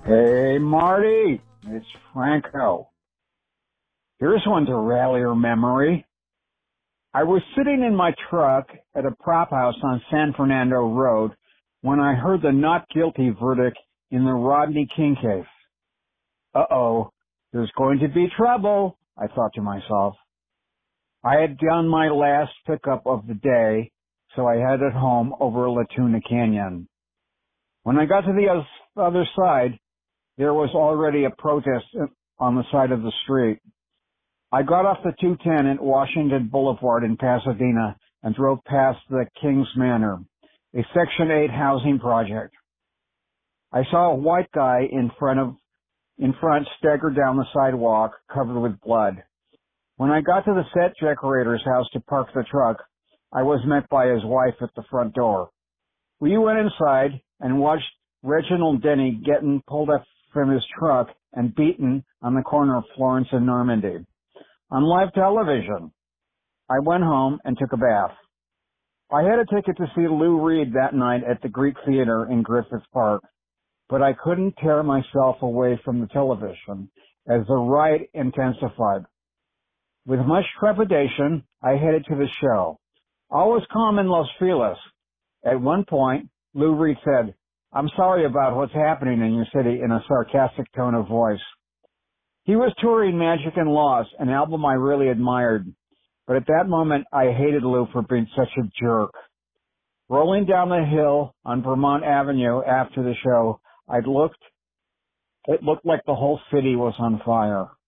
Hey, Marty, it's Franco. Here's one to rally your memory. I was sitting in my truck at a prop house on San Fernando Road when I heard the not guilty verdict in the Rodney King case. Uh-oh, there's going to be trouble, I thought to myself. I had done my last pickup of the day, so I headed home over Latuna Canyon. When I got to the other side, there was already a protest on the side of the street. I got off the 210 at Washington Boulevard in Pasadena and drove past the King's Manor, a Section 8 housing project. I saw a white guy in front stagger down the sidewalk covered with blood. When I got to the set decorator's house to park the truck, I was met by his wife at the front door. We went inside and watched Reginald Denny getting pulled up from his truck and beaten on the corner of Florence and Normandy. On live television, I went home and took a bath. I had a ticket to see Lou Reed that night at the Greek Theater in Griffith Park, but I couldn't tear myself away from the television as the riot intensified. With much trepidation, I headed to the show. All was calm in Los Feliz. At one point, Lou Reed said, "I'm sorry about what's happening in your city," in a sarcastic tone of voice. He was touring Magic and Loss, an album I really admired, but at that moment I hated Lou for being such a jerk. Rolling down the hill on Vermont Avenue after the show, it looked like the whole city was on fire.